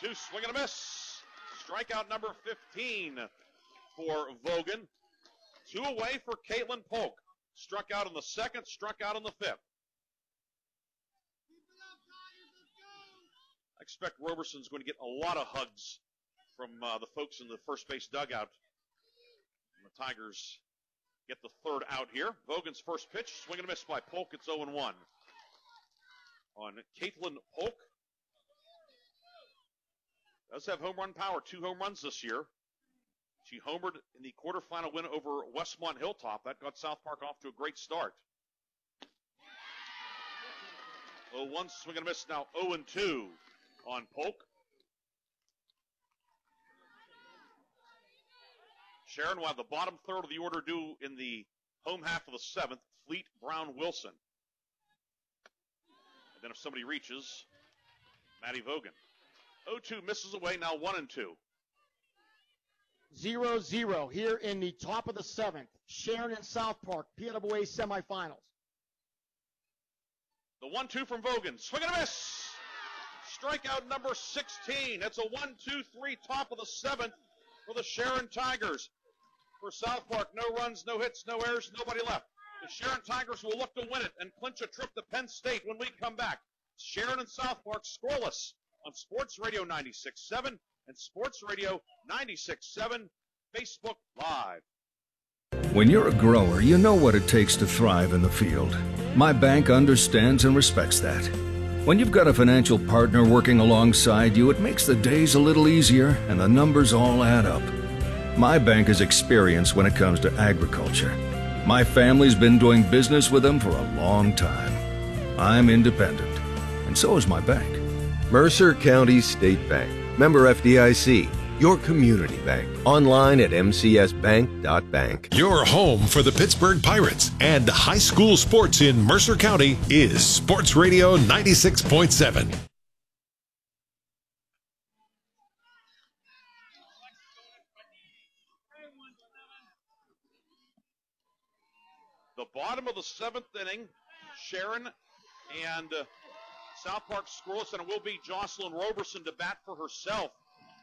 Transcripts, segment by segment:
0-2, swing and a miss. Strikeout number 15 for Vogan. 2 away for Caitlin Polk. Struck out in the second, struck out in the fifth. I expect Roberson's going to get a lot of hugs from the folks in the first base dugout. And the Tigers get the third out here. Vogan's first pitch, swing and a miss by Polk. It's 0-1. On Caitlin Polk. Does have home run power, 2 home runs this year. She homered in the quarterfinal win over Westmont Hilltop. That got South Park off to a great start. 0-1, swing and a miss, now 0-2 on Polk. Sharon will have the bottom third of the order due in the home half of the seventh. Fleet, Brown, Wilson. And then if somebody reaches, Maddie Vogan. 0-2 misses away, now 1-2. 0-0 here in the top of the seventh. Sharon and South Park, PWA semifinals. The 1-2 from Vogan. Swing and a miss. Strikeout number 16. It's a 1-2-3 top of the seventh for the Sharon Tigers. For South Park, no runs, no hits, no errors, nobody left. The Sharon Tigers will look to win it and clinch a trip to Penn State when we come back. Sharon and South Park scoreless on Sports Radio 96.7 and Sports Radio 96.7 Facebook Live. When you're a grower, you know what it takes to thrive in the field. My bank understands and respects that. When you've got a financial partner working alongside you, it makes the days a little easier and the numbers all add up. My bank is experienced when it comes to agriculture. My family's been doing business with them for a long time. I'm independent, and so is my bank. Mercer County State Bank. Member FDIC. Your community bank. Online at mcsbank.bank. Your home for the Pittsburgh Pirates and high school sports in Mercer County is Sports Radio 96.7. The bottom of the seventh inning, Sharon and South Park scoreless, and it will be Jocelyn Roberson to bat for herself.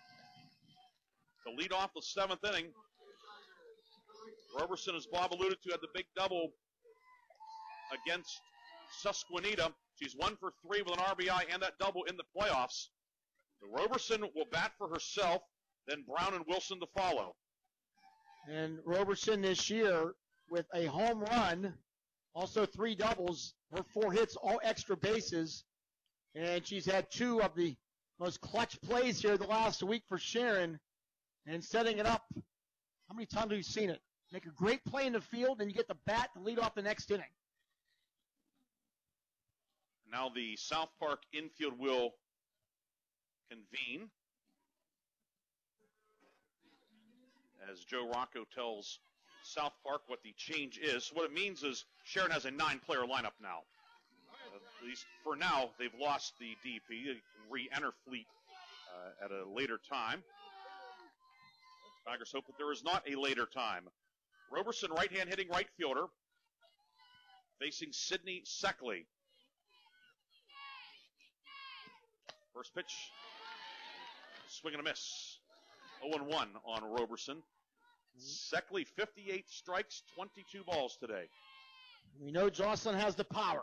To lead off the seventh inning, Roberson, as Bob alluded to, had the big double against Susquehanna. She's 1 for 3 with an RBI and that double in the playoffs. So Roberson will bat for herself, then Brown and Wilson to follow. And Roberson this year with a home run, also 3 doubles, her 4 hits, all extra bases. And she's had 2 of the most clutch plays here the last week for Sharon. And setting it up, how many times have you seen it? Make a great play in the field, and you get the bat to lead off the next inning. Now the South Park infield will convene as Joe Rocco tells South Park what the change is. What it means is Sharon has a 9-player lineup now. At least for now, they've lost the DP. They can re-enter Fleet at a later time. Tigers hope that there is not a later time. Roberson, right-hand hitting right fielder, facing Sydney Seckley. First pitch, swing and a miss. 0-1 on Roberson. Seckley, 58 strikes, 22 balls today. We know Jocelyn has the power.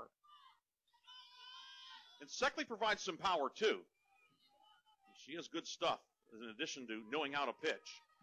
And Seckley provides some power, too. She has good stuff, in addition to knowing how to pitch.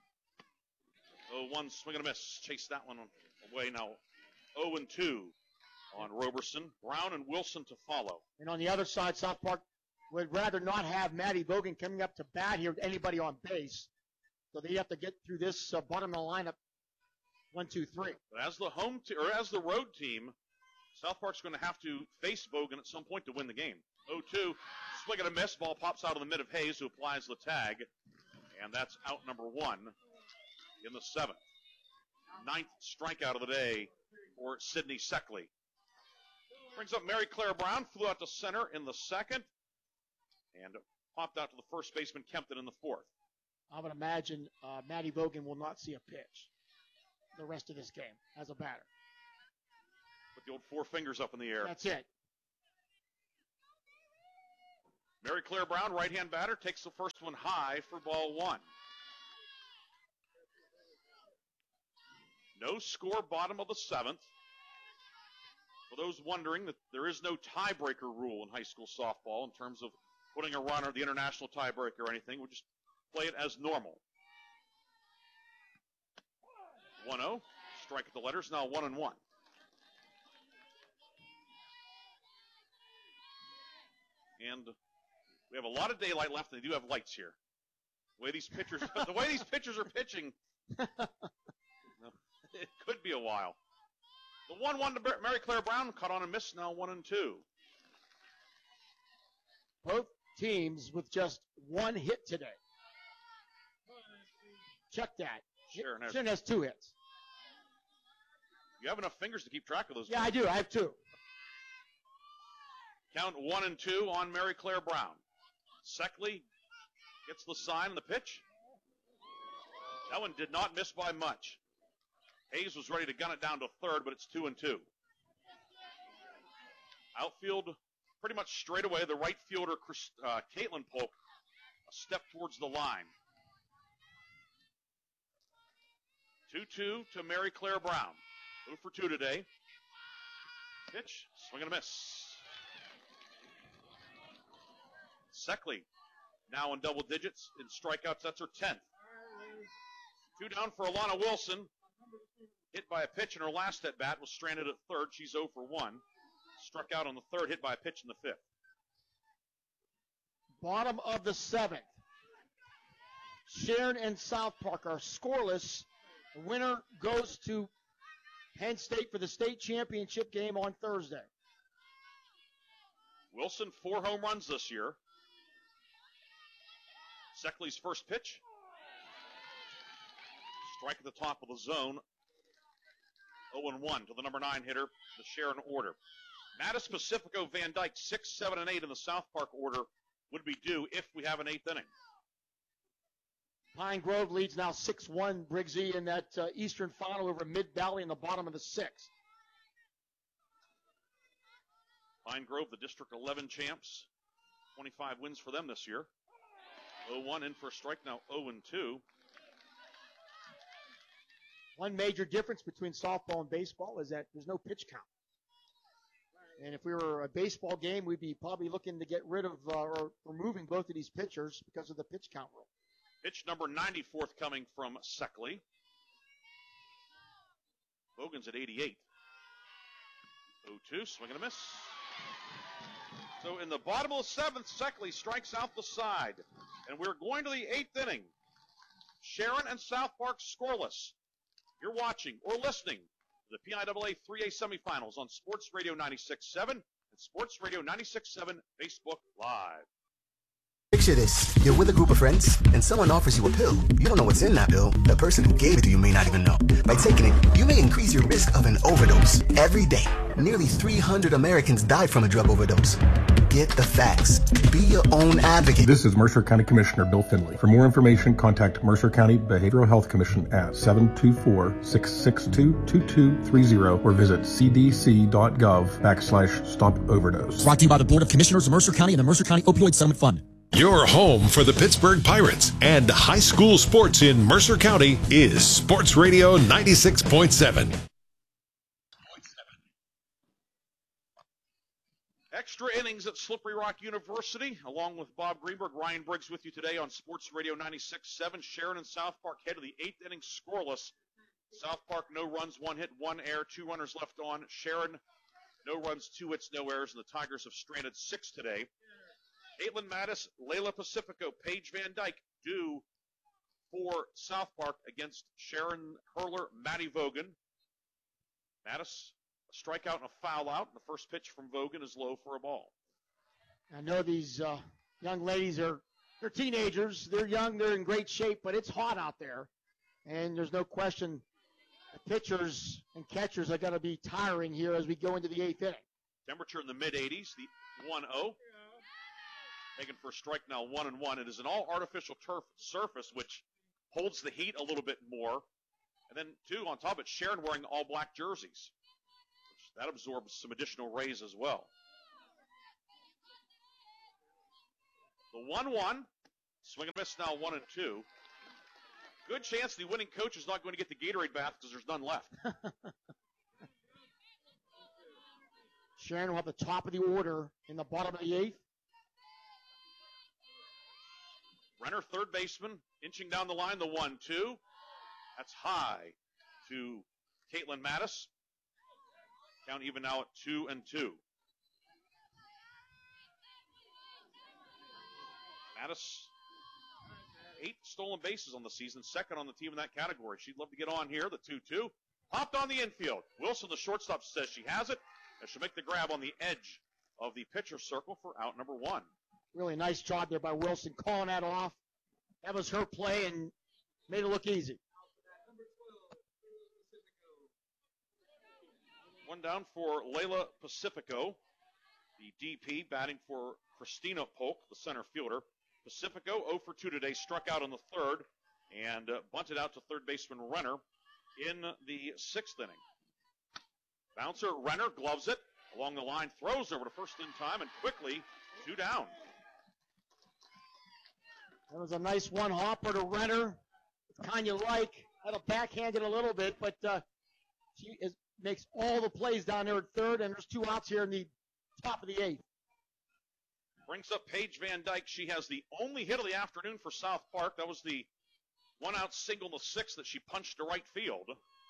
0-1, swing and a miss. Chase that one away now. 0-2 on Roberson. Brown and Wilson to follow. And on the other side, South Park would rather not have Maddie Vogan coming up to bat here with anybody on base. So they have to get through this bottom of the lineup. 1, 2, 3. But as the as the road team, South Park's going to have to face Vogan at some point to win the game. 0-2, swing and a miss. Ball pops out of the mid of Hayes, who applies the tag. And that's out number 1 in the seventh. 9th strikeout of the day for Sydney Seckley. Brings up Mary Claire Brown, flew out to center in the second, and popped out to the first baseman Kempton in the fourth. I would imagine Maddie Vogan will not see a pitch the rest of this game as a batter. With the old 4 fingers up in the air. That's it. Mary Claire Brown, right-hand batter, takes the first one high for ball one. No score, bottom of the seventh. For those wondering, that there is no tiebreaker rule in high school softball in terms of putting a runner, the international tiebreaker or anything. We'll just play it as normal. 1-0. Strike at the letters, now 1-1. And we have a lot of daylight left, and they do have lights here. The way these pitchers are pitching, it could be a while. The 1-1 to Mary Claire Brown, caught on a miss, now 1-2. Both teams with just one hit today. Check that. Sharon has 2 hits. You have enough fingers to keep track of those. Yeah, I do. I have 2. Count 1-2 on Mary Claire Brown. Seckley gets the sign and the pitch. That one did not miss by much. Hayes was ready to gun it down to third, but it's 2-2. Outfield pretty much straight away. The right fielder, Caitlin Polk, a step towards the line. 2-2 to Mary Claire Brown. 2 for 2 today. Pitch, swing and a miss. Seckley now in double digits in strikeouts. That's her 10th. 2 down for Alana Wilson. Hit by a pitch in her last at bat, was stranded at third. She's 0 for 1. Struck out on the third, hit by a pitch in the 5th. Bottom of the 7th. Sharon and South Park are scoreless. The winner goes to Penn State for the state championship game on Thursday. Wilson, 4 home runs this year. Seckley's first pitch. Strike at the top of the zone. 0-1 to the number 9 hitter, the Sharon order. Mattis, Pacifico, Van Dyke, 6, 7, and 8 in the South Park order would be due if we have an 8th inning. Pine Grove leads now 6-1, Briggsy, in that Eastern final over Mid-Valley in the bottom of the 6th. Pine Grove, the District 11 champs. 25 wins for them this year. 0-1 in for a strike, now 0-2. One major difference between softball and baseball is that there's no pitch count. And if we were a baseball game, we'd be probably looking to get rid of or removing both of these pitchers because of the pitch count rule. Pitch number 90 forthcoming from Seckley. Bogan's at 88. 0-2, swing and a miss. So in the bottom of the 7th, Seckley strikes out the side. And we're going to the 8th inning. Sharon and South Park scoreless. You're watching or listening to the PIAA 3A semifinals on Sports Radio 96.7 and Sports Radio 96.7 Facebook Live. Picture this. You're with a group of friends, and someone offers you a pill. You don't know what's in that pill. The person who gave it to you may not even know. By taking it, you may increase your risk of an overdose. Every day, nearly 300 Americans die from a drug overdose. Get the facts. Be your own advocate. This is Mercer County Commissioner Bill Finley. For more information, contact Mercer County Behavioral Health Commission at 724-662-2230 or visit cdc.gov/stop overdose. Brought to you by the Board of Commissioners of Mercer County and the Mercer County Opioid Settlement Fund. Your home for the Pittsburgh Pirates and high school sports in Mercer County is Sports Radio 96.7. Extra innings at Slippery Rock University, along with Bob Greenberg. Ryan Briggs with you today on Sports Radio 96.7. Sharon and South Park head of the 8th inning scoreless. South Park, no runs, 1 hit, 1 error, 2 runners left on. Sharon, no runs, 2 hits, no errors, and the Tigers have stranded 6 today. Caitlin Mattis, Layla Pacifico, Paige Van Dyke due for South Park against Sharon Hurler, Maddie Vogan. Mattis, a strikeout and a foul out. The first pitch from Vogan is low for a ball. I know these young ladies they're teenagers. They're young. They're in great shape, but it's hot out there. And there's no question the pitchers and catchers are going to be tiring here as we go into the 8th inning. Temperature in the mid-80s, the 1-0. Taken for a strike now, 1-1. It is an all-artificial turf surface, which holds the heat a little bit more. And then, too, on top of it, Sharon wearing all-black jerseys. That absorbs some additional rays as well. The 1-1. Swing and miss now 1-2. Good chance the winning coach is not going to get the Gatorade bath because there's none left. Sharon will have the top of the order in the bottom of the 8th. Renner, third baseman, inching down the line, the 1-2. That's high to Caitlin Mattis. Count even now at 2-2. Mattis, 8 stolen bases on the season, second on the team in that category. She'd love to get on here, the 2-2. Popped on the infield. Wilson, the shortstop, says she has it, and she'll make the grab on the edge of the pitcher circle for out number 1. Really nice job there by Wilson, calling that off. That was her play and made it look easy. One down for Layla Pacifico, the DP, batting for Christina Polk, the center fielder. Pacifico 0 for 2 today, struck out in the third, and bunted out to third baseman Renner in the 6th inning. Bouncer Renner gloves it along the line, throws over to first in time, and quickly 2 down. That was a nice one-hopper to Renner. Kind of like, had a backhanded a little bit, but makes all the plays down there at third, and there's 2 outs here in the top of the 8th. Brings up Paige Van Dyke. She has the only hit of the afternoon for South Park. That was the 1-out single in the 6th that she punched to right field.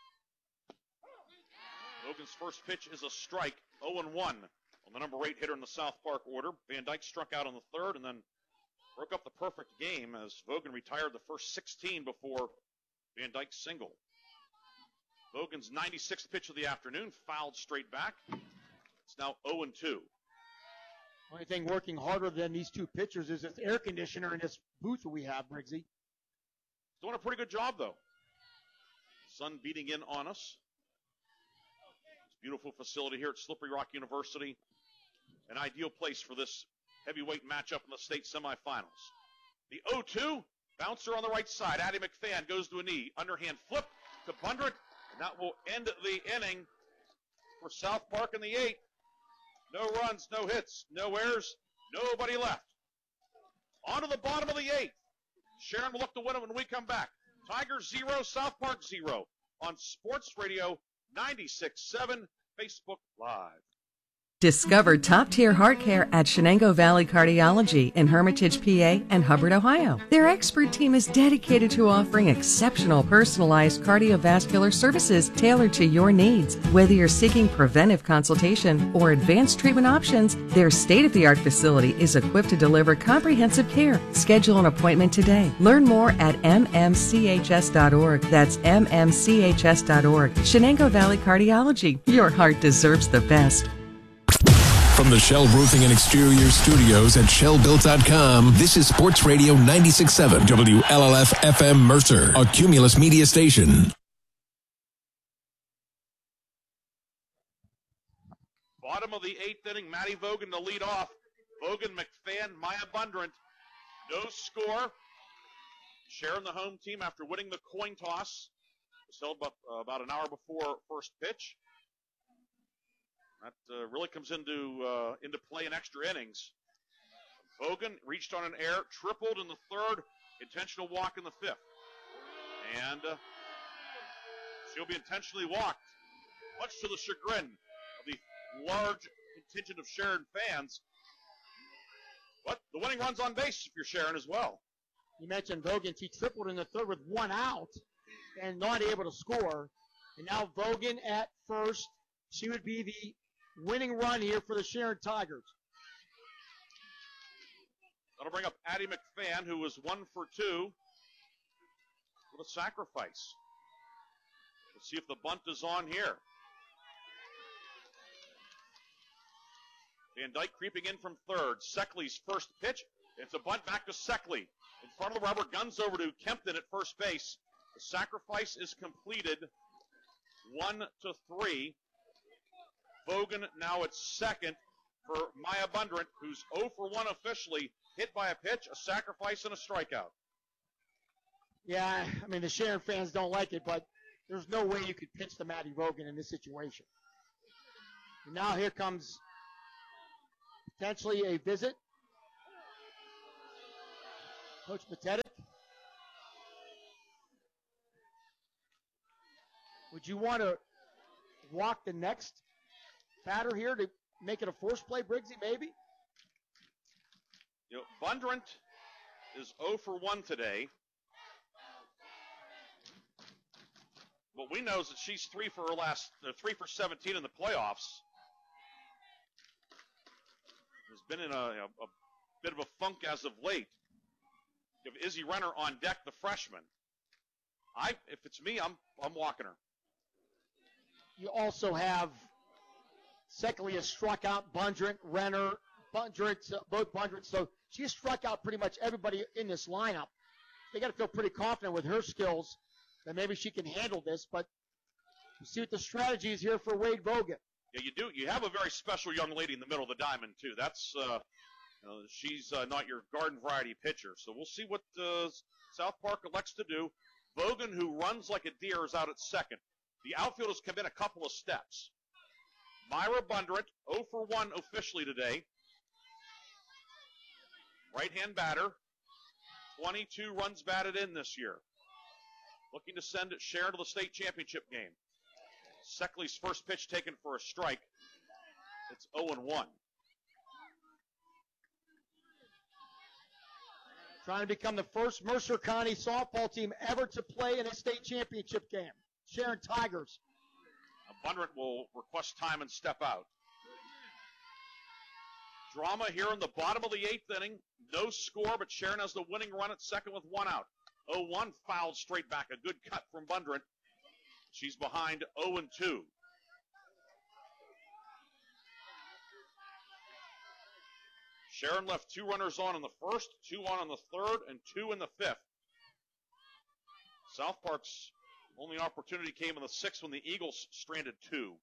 Logan's first pitch is a strike, 0-1 on the number 8 hitter in the South Park order. Van Dyke struck out on the 3rd and then broke up the perfect game as Vogan retired the first 16 before Van Dyke's single. Vogan's 96th pitch of the afternoon, fouled straight back. It's now 0-2. Only thing working harder than these 2 pitchers is this air conditioner in this booth that we have, Briggsy. Doing a pretty good job, though. Sun beating in on us. It's a beautiful facility here at Slippery Rock University. An ideal place for this heavyweight matchup in the state semifinals. The 0-2, bouncer on the right side. Addie McFadden goes to a knee. Underhand flip to Bundrick, and that will end the inning for South Park in the 8th. No runs, no hits, no errors, nobody left. On to the bottom of the 8th. Sharon will look to win it when we come back. Tigers 0, South Park 0 on Sports Radio 96.7 Facebook Live. Discover top-tier heart care at Shenango Valley Cardiology in Hermitage, PA and Hubbard, Ohio. Their expert team is dedicated to offering exceptional personalized cardiovascular services tailored to your needs. Whether you're seeking preventive consultation or advanced treatment options, their state-of-the-art facility is equipped to deliver comprehensive care. Schedule an appointment today. Learn more at mmchs.org. That's mmchs.org. Shenango Valley Cardiology. Your heart deserves the best. From the Shell Roofing and Exterior Studios at shellbuilt.com, this is Sports Radio 96.7 WLLF FM Mercer, a Cumulus media station. Bottom of the 8th inning, Maddie Vogan to lead off. Vogan, McFadden, Maya Bundrant. No score. Sharon, the home team, after winning the coin toss, was held about an hour before first pitch. That really comes into play in extra innings. Vogan reached on an error, tripled in the 3rd, intentional walk in the 5th. And she'll be intentionally walked, much to the chagrin of the large contingent of Sharon fans. But the winning run's on base if you're Sharon as well. You mentioned Vogan. She tripled in the 3rd with 1 out and not able to score. And now Vogan at first. She would be the winning run here for the Sharon Tigers. That'll bring up Addie McFadden, who was 1 for 2 with a sacrifice. Let's see if the bunt is on here. Van Dyke creeping in from 3rd. Seckley's first pitch. It's a bunt back to Seckley. In front of the rubber, guns over to Kempton at first base. The sacrifice is completed. 1-3. Vogan now at second for Maya Bundrant, who's 0 for 1 officially, hit by a pitch, a sacrifice, and a strikeout. Yeah, I mean, the Sharon fans don't like it, but there's no way you could pitch to Maddie Vogan in this situation. And now here comes potentially a visit. Coach Matetic. Would you want to walk the next batter here to make it a force play, Briggsy, maybe? You know, Bondurant is 0 for 1 today. What we know is that she's 3 for 17 in the playoffs. Has been in a bit of a funk as of late. You have Izzy Renner on deck, the freshman. If it's me, I'm walking her. You also have Seckley has struck out Bondurant, Renner, both Bondurant. So she struck out pretty much everybody in this lineup. They got to feel pretty confident with her skills that maybe she can handle this. But you see what the strategy is here for Wade Bogan. Yeah, you do. You have a very special young lady in the middle of the diamond too. That's she's not your garden variety pitcher. So we'll see what South Park elects to do. Bogan, who runs like a deer, is out at second. The outfielders come in a couple of steps. Myra Bondurant, 0 for 1 officially today. Right-hand batter. 22 runs batted in this year. Looking to send Sharon to the state championship game. Seckley's first pitch taken for a strike. It's 0-1. Trying to become the first Mercer County softball team ever to play in a state championship game. Sharon Tigers. Bondurant will request time and step out. Drama here in the bottom of the 8th inning. No score, but Sharon has the winning run at second with 1 out. 0-1 fouled straight back. A good cut from Bondurant. She's behind 0-2. Sharon left 2 runners on in the first, 2 on in the third, and 2 in the 5th. South Park's only opportunity came in the 6th when the Eagles stranded 2.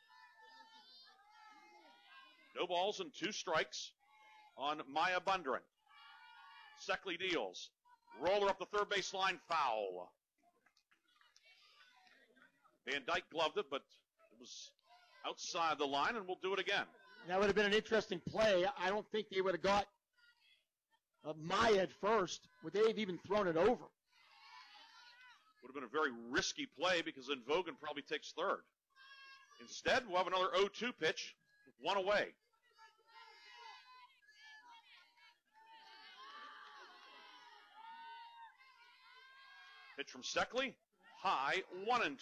No balls and 2 strikes on Maya Bondurant. Seckley deals. Roller up the third base line, foul. Van Dyke gloved it, but it was outside the line, and we'll do it again. That would have been an interesting play. I don't think they would have got Maya at first. Would they have even thrown it over? Would have been a very risky play because then Bogan probably takes third. Instead, we'll have another 0-2 pitch with 1 away. Pitch from Seckley, high, 1-2.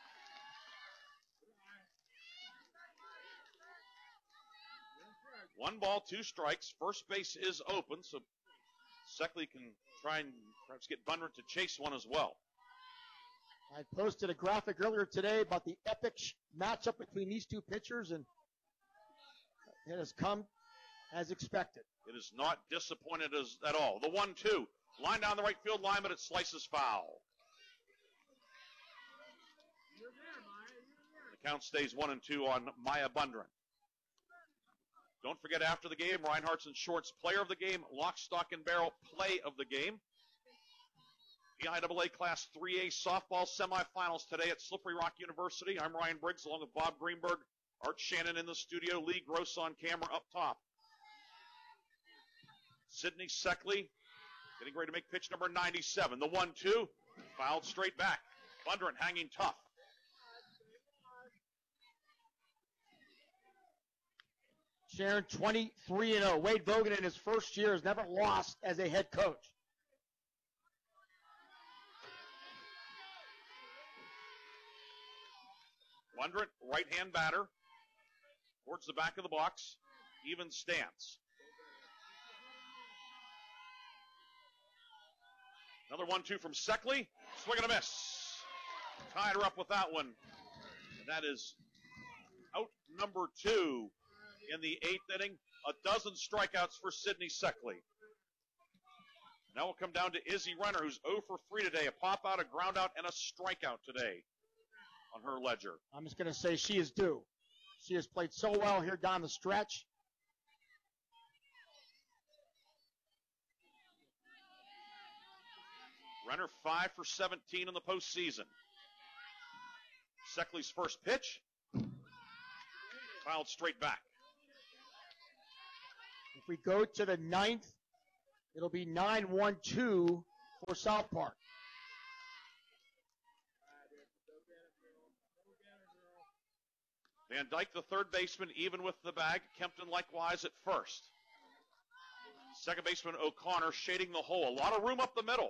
One ball, 2 strikes. First base is open, so Seckley can try and perhaps get Bondurant to chase one as well. I posted a graphic earlier today about the epic matchup between these 2 pitchers, and it has come as expected. It is not disappointed at all. The 1-2. Line down the right field line, but it slices foul. The count stays 1-2 on Maya Bondurant. Don't forget, after the game, Reinhardt's and Short's player of the game, lock, stock, and barrel play of the game. PIAA Class 3A softball semifinals today at Slippery Rock University. I'm Ryan Briggs, along with Bob Greenberg, Art Shannon in the studio, Lee Gross on camera up top. Sydney Seckley getting ready to make pitch number 97. The 1-2, fouled straight back. Bondurant hanging tough. Sharon 23-0. Wade Bogan in his first year has never lost as a head coach. Bondurant, right-hand batter, towards the back of the box, even stance. Another 1-2 from Seckley. Swing and a miss. Tied her up with that one. And that is out number 2 in the 8th inning. A dozen strikeouts for Sydney Seckley. Now we'll come down to Izzy Renner, who's 0 for 3 today. A pop out, a ground out, and a strikeout today on her ledger. I'm just going to say she is due. She has played so well here down the stretch. Renner 5 for 17 in the postseason. Seckley's first pitch, fouled straight back. If we go to the 9th It'll be 9-1-2 for South Park. Van Dyke, the third baseman, even with the bag. Kempton likewise at first. Second baseman O'Connor shading the hole. A lot of room up the middle.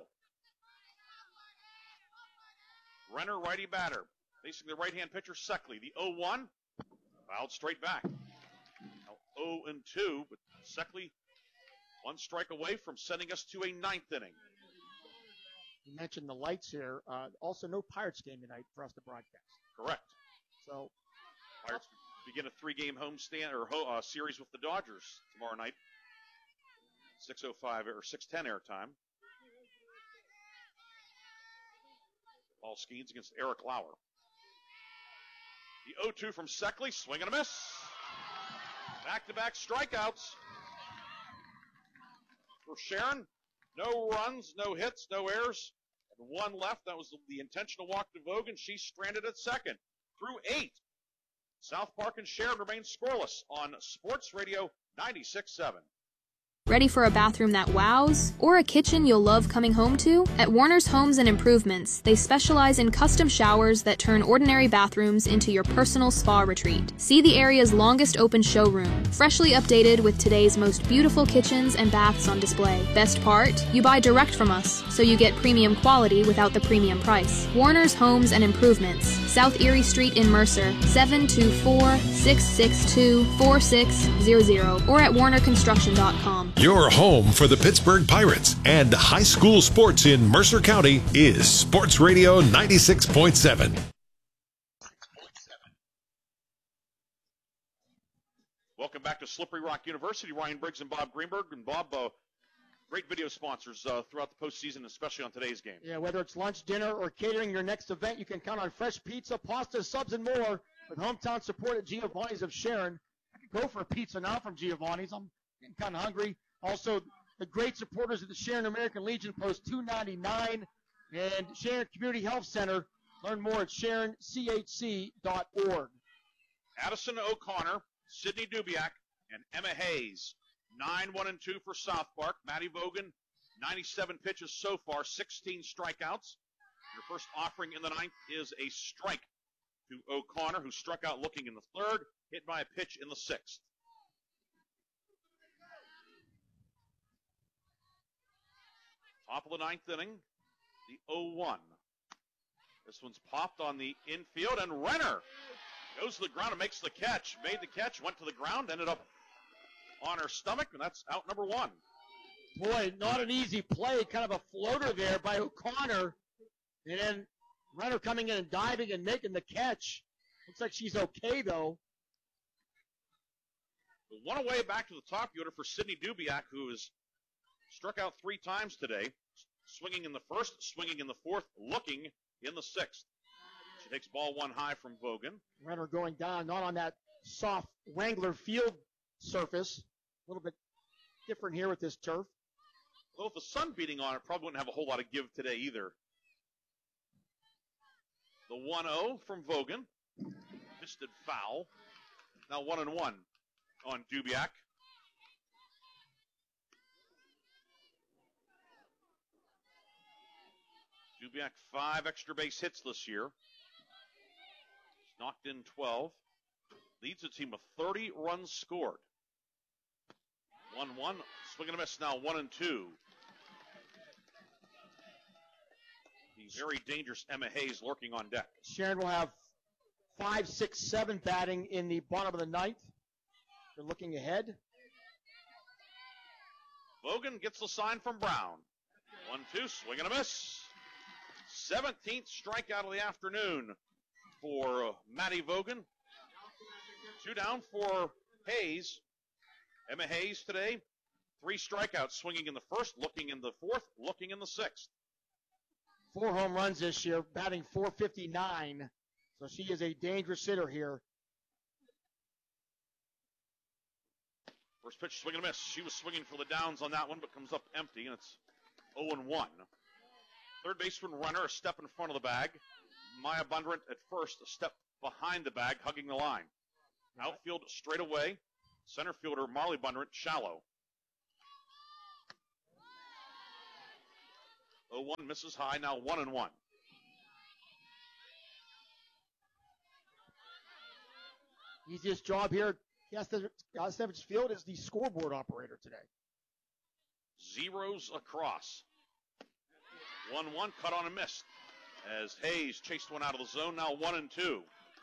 Renner, righty batter. Facing the right-hand pitcher, Seckley. The 0-1. Fouled straight back. Now 0-2, but Seckley one strike away from sending us to a ninth inning. You mentioned the lights here. Also, no Pirates game tonight for us to broadcast. Correct. So Pirates begin a 3-game homestand or series with the Dodgers tomorrow night. 6:05 or 6:10 airtime. Paul Skeens against Eric Lauer. The 0-2 from Seckley, swing and a miss. Back-to-back strikeouts for Sharon. No runs, no hits, no errors. And one left. That was the intentional walk to Vogan. She's stranded at second. Through 8. South Park and Sharon remain scoreless on Sports Radio 96.7. Ready for a bathroom that wows? Or a kitchen you'll love coming home to? At Warner's Homes and Improvements, they specialize in custom showers that turn ordinary bathrooms into your personal spa retreat. See the area's longest open showroom, freshly updated with today's most beautiful kitchens and baths on display. Best part? You buy direct from us, so you get premium quality without the premium price. Warner's Homes and Improvements, South Erie Street in Mercer, 724-662-4600, or at warnerconstruction.com. Your home for the Pittsburgh Pirates and high school sports in Mercer County is Sports Radio 96.7. Welcome back to Slippery Rock University. Ryan Briggs and Bob Greenberg. And Bob, great video sponsors throughout the postseason, especially on today's game. Yeah, whether it's lunch, dinner, or catering your next event, you can count on fresh pizza, pasta, subs, and more with hometown support at Giovanni's of Sharon. I could go for a pizza now from Giovanni's. I'm getting kind of hungry. Also, the great supporters of the Sharon American Legion, Post 299, and Sharon Community Health Center. Learn more at sharonchc.org. Addison O'Connor, Sydney Dubiak, and Emma Hayes. 9-1-2 for South Park. Maddie Vogan, 97 pitches so far, 16 strikeouts. Your first offering in the ninth is a strike to O'Connor, who struck out looking in the third, hit by a pitch in the sixth. Top of the ninth inning, the 0-1. This one's popped on the infield, and Renner goes to the ground and makes the catch. Made the catch, went to the ground, ended up on her stomach, and that's out number 1. Boy, not an easy play. Kind of a floater there by O'Connor. And then Renner coming in and diving and making the catch. Looks like she's okay, though. The one away back to the top order for Sydney Dubiak, who has struck out 3 times today. Swinging in the first, swinging in the fourth, looking in the sixth. She takes ball 1 high from Vogan. Renner going down, not on that soft Wrangler field surface. A little bit different here with this turf. Well, with the sun beating on it, probably wouldn't have a whole lot of give today either. The 1-0 from Vogan. Misted foul. Now 1-1 on Dubiak. Dubiak 5 extra base hits this year. He's knocked in 12. Leads the team with 30 runs scored. 1-1. Swing and a miss now, 1-2. The very dangerous Emma Hayes lurking on deck. Sharon will have 5, 6, 7 batting in the bottom of the ninth. They're looking ahead. Vogan gets the sign from Brown. 1-2, swing and a miss. 17th strikeout of the afternoon for Maddie Vogan. 2 down for Hayes. Emma Hayes today, 3 strikeouts, swinging in the first, looking in the fourth, looking in the sixth. 4 home runs this year, batting .459. So she is a dangerous hitter here. First pitch, swing and a miss. She was swinging for the downs on that one, but comes up empty, and it's 0-1. Third baseman Runner, a step in front of the bag. Maya Bundrant at first, a step behind the bag, hugging the line. Outfield straight away. Center fielder Marley Bundrant shallow. 0-1 misses high, now 1-1. Easiest job here at Stevens Field is the scoreboard operator today. Zeros across. 1-1, cut on a miss. As Hayes chased one out of the zone, now 1-2.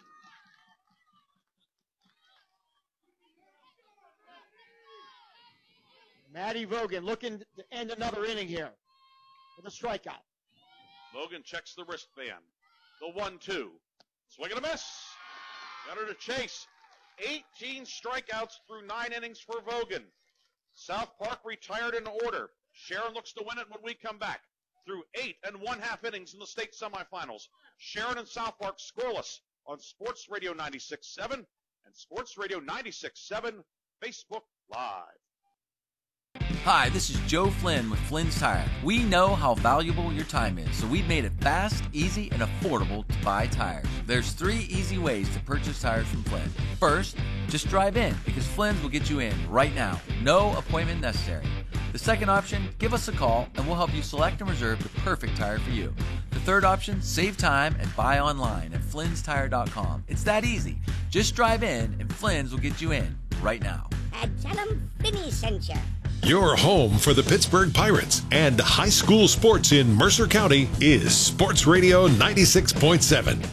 Maddie Vogan looking to end another inning here with a strikeout. Vogan checks the wristband. The 1-2. Swing and a miss. Got her to chase. 18 strikeouts through 9 innings for Vogan. South Park retired in order. Sharon looks to win it when we come back. Through 8 1/2 innings in the state semifinals. Sharon and South Park scoreless on Sports Radio 96.7 and Sports Radio 96.7 Facebook Live. Hi, this is Joe Flynn with Flynn's Tire. We know how valuable your time is, so we've made it fast, easy, and affordable to buy tires. There's 3 easy ways to purchase tires from Flynn. First, just drive in, because Flynn's will get you in right now. No appointment necessary. The second option, give us a call, and we'll help you select and reserve the perfect tire for you. The third option, save time and buy online at flynnstire.com. It's that easy. Just drive in, and Flynn's will get you in right now. And tell them Finny sent you. Your home for the Pittsburgh Pirates and high school sports in Mercer County is Sports Radio 96.7.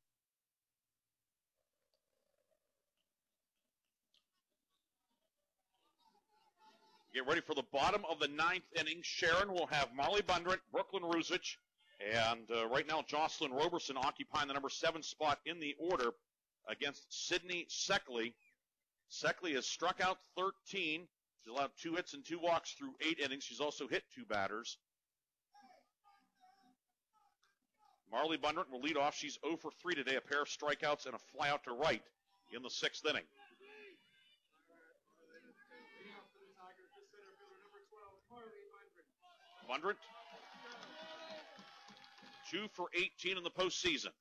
Get ready for the bottom of the 9th inning. Sharon will have Marley Bundrent, Brooklyn Ruzic, and right now Jocelyn Roberson occupying the number 7 spot in the order against Sydney Seckley. Seckley has struck out 13. She's allowed 2 hits and 2 walks through 8 innings. She's also hit 2 batters. Marley Bundrent will lead off. She's 0 for 3 today, a pair of strikeouts and a fly out to right in the 6th inning. Bundrent, 2 for 18 in the postseason.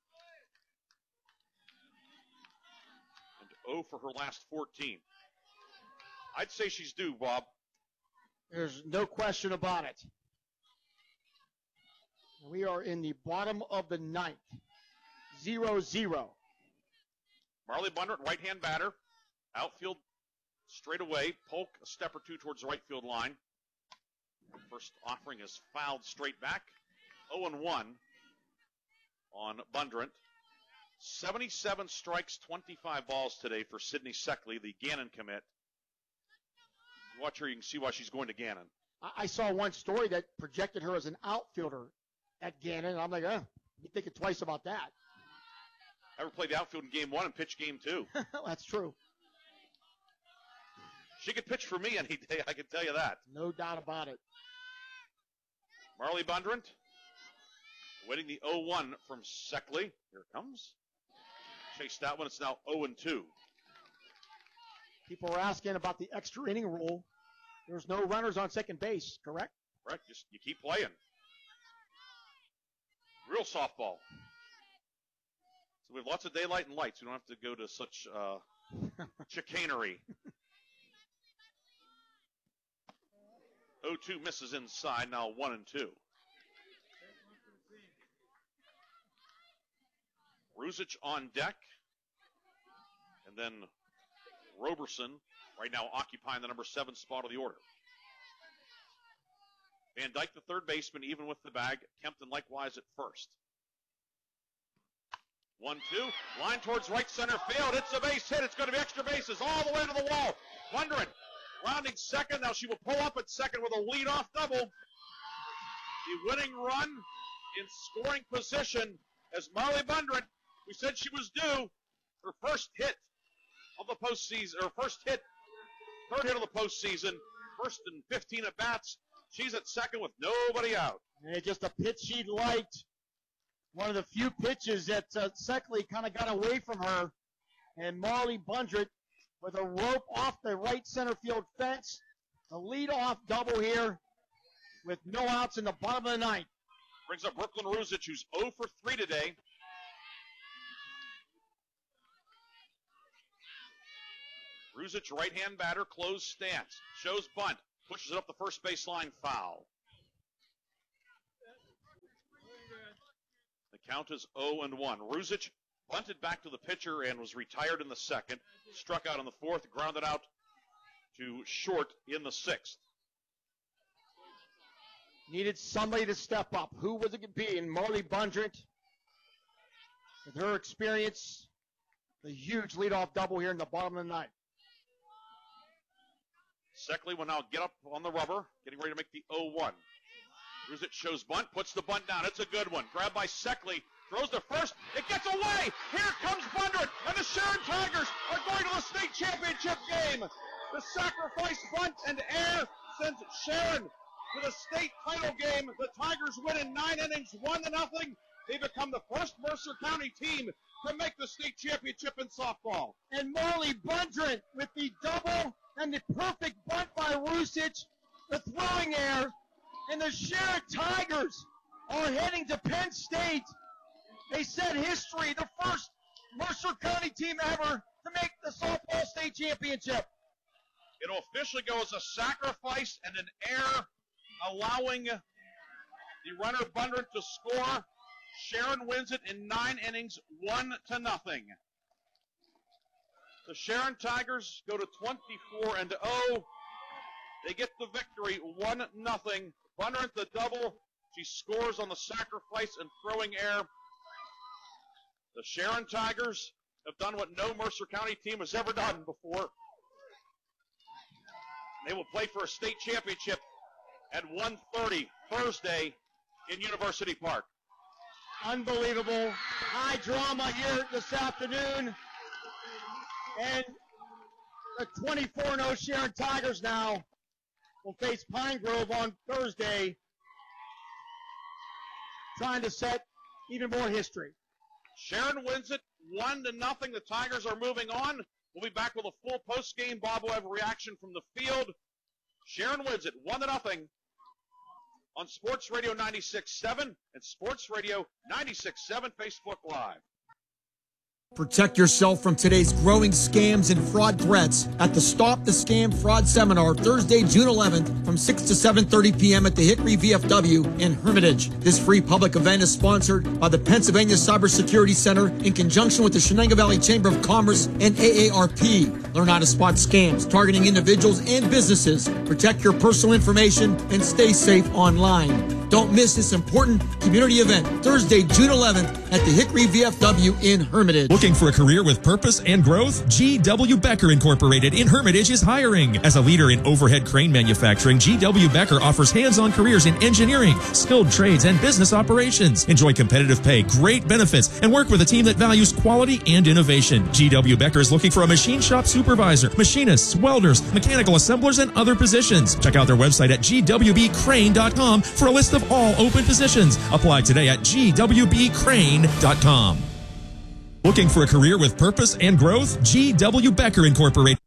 And 0 for her last 14. I'd say she's due, Bob. There's no question about it. We are in the bottom of the 9th. 0-0. Marley Bundrent, right-hand batter. Outfield straight away. Polk a step or 2 towards the right field line. First offering is fouled straight back. 0-1 on Bundrent. 77 strikes, 25 balls today for Sydney Seckley, the Gannon commit. Watch her, you can see why she's going to Gannon. I saw one story that projected her as an outfielder at Gannon, and I'm like, you're thinking twice about that. Ever played the outfield in game 1 and pitch game 2. That's true. She could pitch for me any day, I can tell you that. No doubt about it. Marley Bundrent, waiting the 0-1 from Seckley. Here it comes. Chased that one, it's now 0-2. People are asking about the extra inning rule. There's no runners on second base, correct? Correct. Just you keep playing. Real softball. So we have lots of daylight and lights. We don't have to go to such chicanery. 0-2 misses inside. Now 1-2. Ruzic on deck. And then Roberson, right now occupying the number 7 spot of the order. Van Dyke, the third baseman, even with the bag. Kempton likewise at first. 1-2. Line towards right center field. It's a base hit. It's going to be extra bases all the way to the wall. Bundrent rounding second. Now she will pull up at second with a leadoff double. The winning run in scoring position as Marley Bundrent, we said she was due, her first hit of the postseason, or first hit, third hit of the postseason, first in 15 at bats. She's at second with nobody out. And just a pitch she liked. One of the few pitches that Seckley kind of got away from her. And Marley Bundrent with a rope off the right center field fence. A leadoff double here with no outs in the bottom of the 9th. Brings up Brooklyn Ruzic, who's 0 for 3 today. Ruzic, right-hand batter, closed stance. Shows bunt. Pushes it up the first baseline, foul. count is 0-1. Ruzic bunted back to the pitcher and was retired in the second. Struck out in the fourth, grounded out to short in the sixth. Needed somebody to step up. Who was it going to be? And Marley Bundrent, with her experience, the huge leadoff double here in the bottom of the ninth. Seckley will now get up on the rubber, getting ready to make the 0-1. Ruzic shows bunt, puts the bunt down. It's a good one. Grabbed by Seckley. Throws to first. It gets away. Here comes Bundrent. And the Sharon Tigers are going to the state championship game. The sacrifice bunt and air sends Sharon to the state title game. The Tigers win in 9 innings, 1-0. They become the first Mercer County team to make the state championship in softball. And Marley Bundrent with the double and the perfect bunt by Ruzic, the throwing air, and the Sharon Tigers are heading to Penn State. They set history, the first Mercer County team ever to make the softball state championship. It'll officially go as a sacrifice and an error, allowing the runner Bundrent to score. Sharon wins it in 9 innings, 1-0. The Sharon Tigers go to 24-0. They get the victory, 1-0. Bundrent the double. She scores on the sacrifice and throwing air. The Sharon Tigers have done what no Mercer County team has ever done before. They will play for a state championship at 1:30 Thursday in University Park. Unbelievable. High drama here this afternoon. And the 24-0 Sharon Tigers now will face Pine Grove on Thursday, trying to set even more history. Sharon wins it 1-0. The Tigers are moving on. We'll be back with a full post-game bobblehead reaction from the field. Sharon wins it 1-0 on Sports Radio 96.7 and Sports Radio 96.7 Facebook Live. Protect yourself from today's growing scams and fraud threats at the Stop the Scam Fraud Seminar Thursday, June 11th from 6 to 7:30 p.m. at the Hickory VFW in Hermitage. This free public event is sponsored by the Pennsylvania Cybersecurity Center in conjunction with the Shenango Valley Chamber of Commerce and AARP. Learn how to spot scams targeting individuals and businesses. Protect your personal information and stay safe online. Don't miss this important community event Thursday, June 11th at the Hickory VFW in Hermitage. Looking for a career with purpose and growth? G.W. Becker Incorporated in Hermitage is hiring. As a leader in overhead crane manufacturing, G.W. Becker offers hands-on careers in engineering, skilled trades, and business operations. Enjoy competitive pay, great benefits, and work with a team that values quality and innovation. G.W. Becker is looking for a machine shop supervisor, machinists, welders, mechanical assemblers, and other positions. Check out their website at gwbcrane.com for a list of all open positions. Apply today at gwbcrane.com. Looking for a career with purpose and growth? G.W. Becker Incorporated.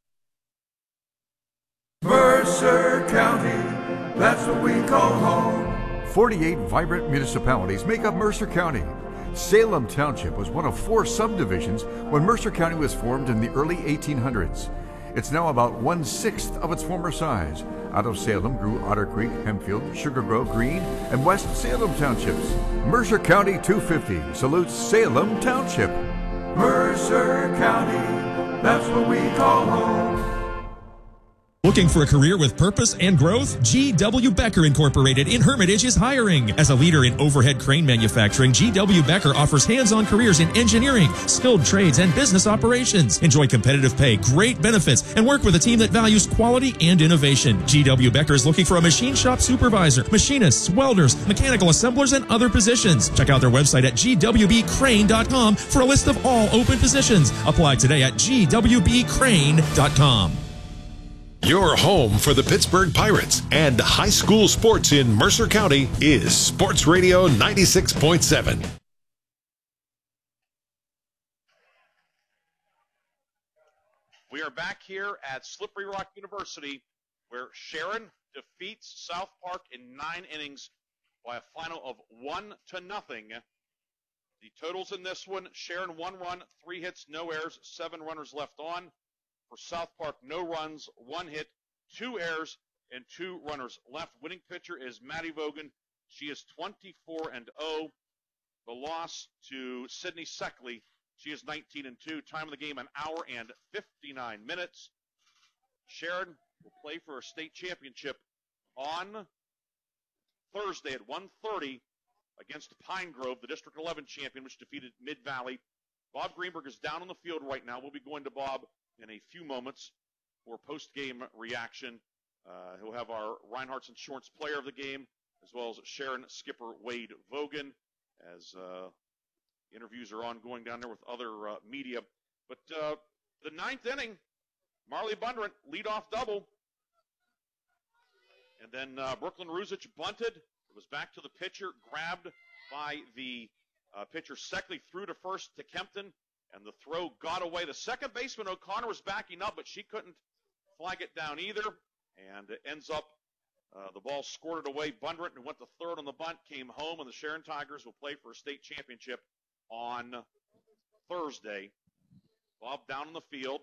Mercer County, that's what we call home. 48 vibrant municipalities make up Mercer County. Salem Township was one of 4 subdivisions when Mercer County was formed in the early 1800s. It's now about 1/6 of its former size. Out of Salem grew Otter Creek, Hempfield, Sugar Grove, Green, and West Salem Townships. Mercer County 250 salutes Salem Township. Mercer County, that's what we call home. Looking for a career with purpose and growth? G.W. Becker Incorporated in Hermitage is hiring. As a leader in overhead crane manufacturing, G.W. Becker offers hands-on careers in engineering, skilled trades, and business operations. Enjoy competitive pay, great benefits, and work with a team that values quality and innovation. G.W. Becker is looking for a machine shop supervisor, machinists, welders, mechanical assemblers, and other positions. Check out their website at gwbcrane.com for a list of all open positions. Apply today at gwbcrane.com. Your home for the Pittsburgh Pirates and high school sports in Mercer County is Sports Radio 96.7. We are back here at Slippery Rock University, where Sharon defeats South Park in 9 innings by a final of 1-0. The totals in this one: Sharon 1 run, 3 hits, no errors, 7 runners left on. For South Park, no runs, 1 hit, 2 errors, and 2 runners left. Winning pitcher is Maddie Vogan. She is 24-0. the loss to Sydney Seckley. She is 19-2. Time of the game, 1 hour and 59 minutes. Sharon will play for a state championship on Thursday at 1:30 against Pine Grove, the District 11 champion, which defeated Mid-Valley. Bob Greenberg is down on the field right now. We'll be going to Bob in a few moments for post-game reaction. He'll have our Reinhardt's Insurance Player of the Game, as well as Sharon skipper Wade Vogan, as interviews are ongoing down there with other media. But the 9th inning, Marley Bundrent leadoff double. And then Brooklyn Ruzic bunted. It was back to the pitcher, grabbed by the pitcher Seckley, threw to first to Kempton, and the throw got away. The second baseman, O'Connor, was backing up, but she couldn't flag it down either. And it ends up the ball squirted away. Bundrent, who went to third on the bunt, came home, and the Sharon Tigers will play for a state championship on Thursday. Bob down in the field.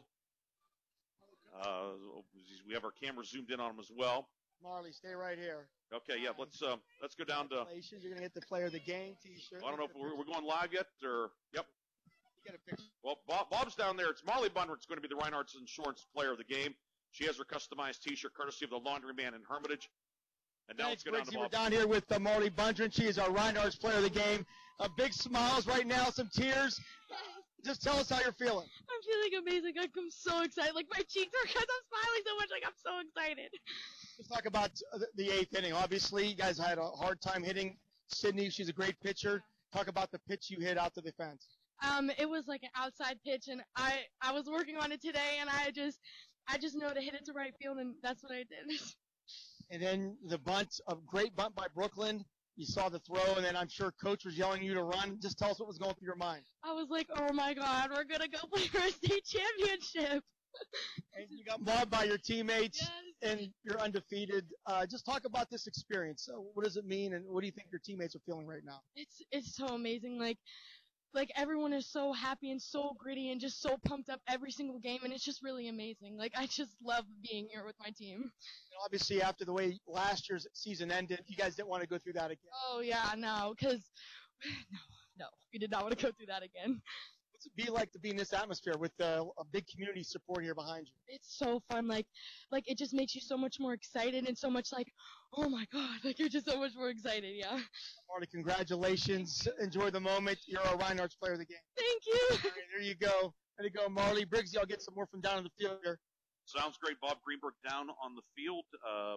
We have our camera zoomed in on him as well. Marley, stay right here. Okay, yeah, let's go down to. You're gonna get the Player of the Game T-shirt. I don't know if we're going live yet, or yep. You get a picture. Well, Bob's down there. It's Marley Bundrent's going to be the Reinhardt's Insurance Player of the Game. She has her customized T-shirt courtesy of the Laundryman in Hermitage. And now let's go down to Bob. We're down here with Marley Bundrent. She is our Reinhardt's Player of the Game. Big smiles right now, some tears. Just tell us how you're feeling. I'm feeling amazing. I'm so excited. Like, my cheeks are because I'm smiling so much. Like, I'm so excited. Let's talk about the 8th inning. Obviously, you guys had a hard time hitting Sydney. She's a great pitcher. Talk about the pitch you hit out to the fence. It was like an outside pitch, and I was working on it today, and I just know to hit it to right field, and that's what I did. And then the bunt, a great bunt by Brooklyn. You saw the throw, and then I'm sure Coach was yelling at you to run. Just tell us what was going through your mind. I was like, oh, my God, we're going to go play for a state championship. And you got mobbed by your teammates, yes. And you're undefeated. Just talk about this experience. What does it mean, and what do you think your teammates are feeling right now? It's so amazing. Like everyone is so happy and so gritty and just so pumped up every single game, and it's just really amazing. Like, I just love being here with my team. And obviously, after the way last year's season ended, you guys didn't want to go through that again. Oh, yeah, no, because no, we did not want to go through that again. What's it be like to be in this atmosphere with a big community support here behind you? It's so fun. Like it just makes you so much more excited and so much like, oh my God, like you're just so much more excited, yeah. Marty, congratulations. Enjoy the moment. You're our Reinhardt's Player of the Game. Thank you. All right, there you go. There you go, Marley. Briggsy, I'll get some more from down in the field here. Sounds great. Bob Greenberg down on the field. I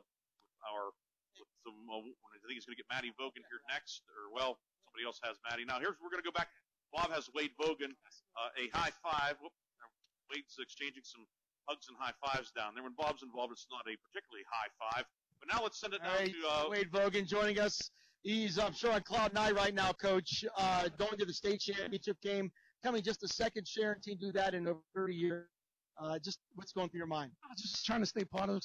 think he's going to get Maddie Vogan here next, somebody else has Maddie. Now we're going to go back. Bob has Wade Vogan, a high five. Wade's exchanging some hugs and high fives down there. When Bob's involved, it's not a particularly high five. But now let's send it down to Wade Vogan joining us. He's, I'm sure, on cloud 9 right now, Coach. Going to the state championship game. Tell me, just the second Sharon team do that in over 30 years. Just what's going through your mind? Just trying to stay positive.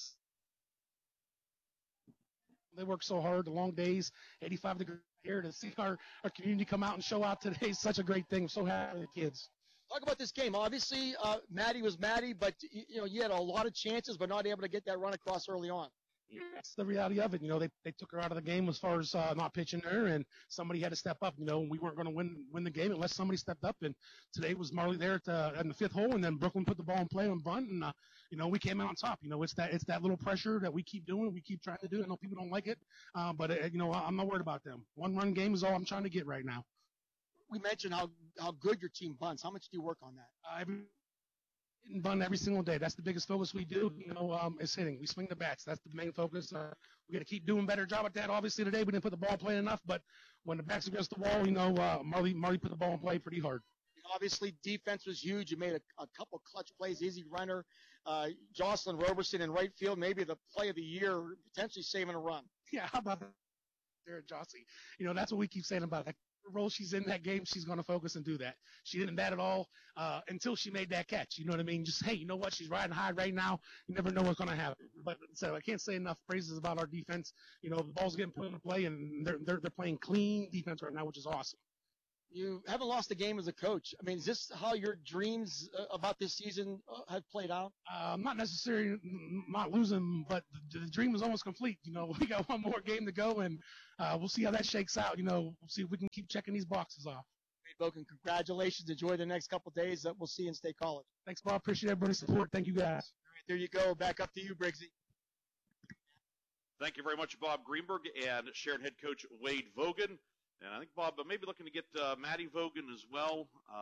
They work so hard, the long days, 85 degrees here, to see our community come out and show out today is such a great thing. I'm so happy with the kids. Talk about this game. Obviously, Maddie was Maddie, but you had a lot of chances, but not able to get that run across early on. Yeah, that's the reality of it. They took her out of the game as far as not pitching her, and somebody had to step up. We weren't going to win the game unless somebody stepped up. And today was Marley there in the 5th hole, and then Brooklyn put the ball in play on bunt, and we came out on top. It's that little pressure that we keep doing. We keep trying to do it. I know people don't like it, but I'm not worried about them. 1-run game is all I'm trying to get right now. We mentioned how good your team bunts. How much do you work on that? Bunt every single day. That's the biggest focus we do. Is hitting. We swing the bats. That's the main focus. We got to keep doing a better job at that. Obviously today we didn't put the ball in play enough, but when the back's against the wall, Marley put the ball in play pretty hard. Obviously defense was huge. You made a couple clutch plays. Easy runner, Jocelyn Roberson in right field, maybe the play of the year, potentially saving a run. Yeah, how about that there, Jossie? That's what we keep saying about that. Role she's in that game, she's going to focus and do that. She didn't bat at all until she made that catch. You know what I mean? Just, hey, you know what? She's riding high right now. You never know what's going to happen. But so I can't say enough praises about our defense. The ball's getting put into play, and they're playing clean defense right now, which is awesome. You haven't lost a game as a coach. I mean, is this how your dreams about this season have played out? Not necessarily not losing, but the dream is almost complete. You know, we got one more game to go, and we'll see how that shakes out. You know, we'll see if we can keep checking these boxes off. Wade Bogan, congratulations. Enjoy the next couple of days. We'll see you in State College. Thanks, Bob. Appreciate everybody's support. Thank you, guys. All right, there you go. Back up to you, Briggsy. Thank you very much, Bob Greenberg and Sharon head coach Wade Vogan. And I think Bob maybe looking to get Maddie Vogan as well.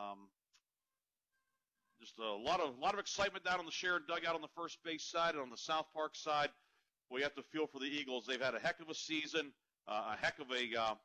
Just a lot of excitement down on the Sharon dugout on the first base side and on the South Park side. We have to feel for the Eagles. They've had a heck of a season, a heck of a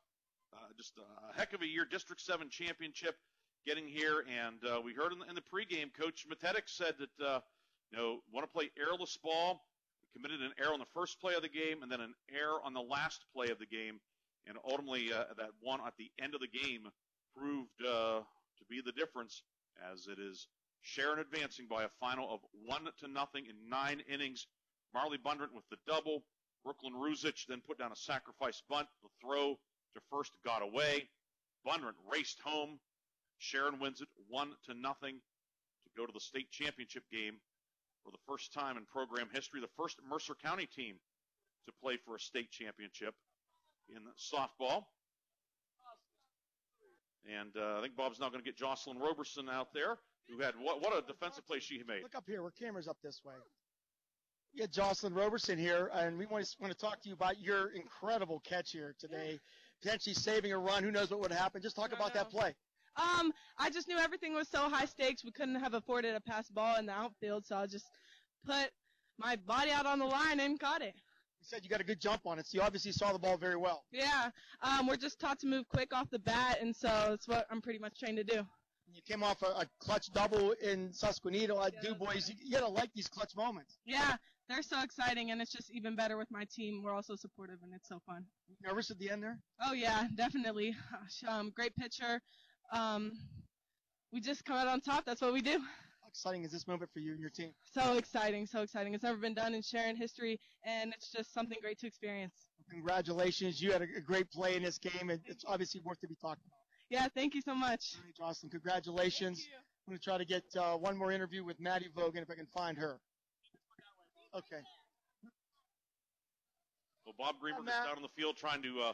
year. District 7 championship getting here, and we heard in the pregame, Coach Matetic said that want to play airless ball. Committed an error on the first play of the game, and then an error on the last play of the game. And ultimately, that one at the end of the game proved to be the difference, as it is Sharon advancing by a final of 1-0 in 9 innings. Marley Bundren with the double. Brooklyn Ruzic then put down a sacrifice bunt. The throw to first got away. Bundren raced home. Sharon wins it 1-0 to go to the state championship game for the first time in program history. The first Mercer County team to play for a state championship in softball. And I think Bob's now going to get Jocelyn Roberson out there, who had what a defensive play she made. Look up here. Where camera's up this way. We got Jocelyn Roberson here, and we want to talk to you about your incredible catch here today, potentially saving a run. Who knows what would happen? Just talk about that play. I just knew everything was so high stakes. We couldn't have afforded a pass ball in the outfield, so I just put my body out on the line and caught it. You said you got a good jump on it, so you obviously saw the ball very well. Yeah, we're just taught to move quick off the bat, and so it's what I'm pretty much trained to do. You came off a clutch double in Susquehanna. Du Bois, you got to like these clutch moments. Yeah, they're so exciting, and it's just even better with my team. We're all so supportive, and it's so fun. Nervous at the end there? Oh, yeah, definitely. Great pitcher. We just come out on top. That's what we do. How exciting is this moment for you and your team? So exciting, so exciting. It's never been done in Sharon history, and it's just something great to experience. Congratulations. You had a great play in this game, and it's obviously worth to be talked about. Yeah, thank you so much. All right, Jocelyn, congratulations. Thank you. I'm going to try to get one more interview with Maddie Vogan if I can find her. Okay. Well, Bob Greenberg is down on the field trying to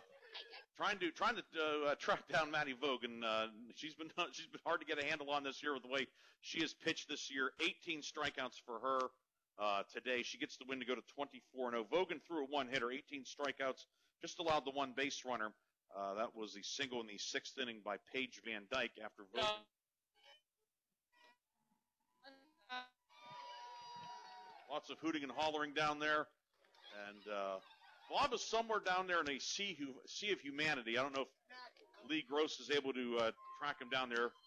track down Maddie Vogan. She's been hard to get a handle on this year with the way she has pitched this year. 18 strikeouts for her today. She gets the win to go to 24-0. Vogan threw a one-hitter, 18 strikeouts, just allowed the one base runner. That was the single in the 6th inning by Paige Van Dyke after Vogan. Lots of hooting and hollering down there. And Bob is somewhere down there in a sea of humanity. I don't know if Lee Gross is able to track him down there.